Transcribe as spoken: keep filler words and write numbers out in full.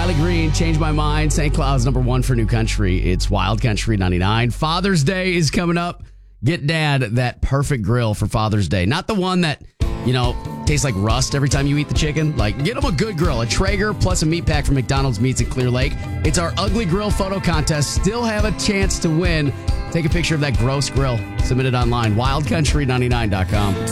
Riley Green, Change My Mind. Saint Cloud's number one for New Country. It's Wild Country ninety-nine. Father's Day is coming up. Get dad that perfect grill for Father's Day. Not the one that, you know, tastes like rust every time you eat the chicken. Like, get him a good grill. A Traeger plus a meat pack from McDonald's Meats in Clear Lake. It's our ugly grill photo contest. Still have a chance to win. Take a picture of that gross grill. Submit it online. wild country ninety-nine dot com.